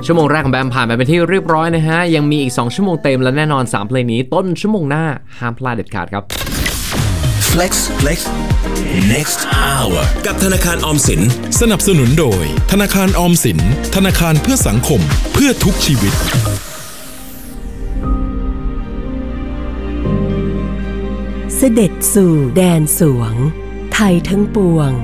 ชั่วโมงแรกของแบมผ่านไปเป็นที่เรียบร้อยนะฮะยังมีอีก2ชั่วโมงเต็มและแน่นอน3เพลงนี้ต้นชั่วโมงหน้าห้ามพลาดเด็ดขาดครับ Flex Next Hour กับธนาคารออมสินสนับสนุนโดยธนาคารออมสินธนาคารเพื่อสังคมเพื่อทุกชีวิตเสด็จสู่แดนสวงไทยทั้งปวง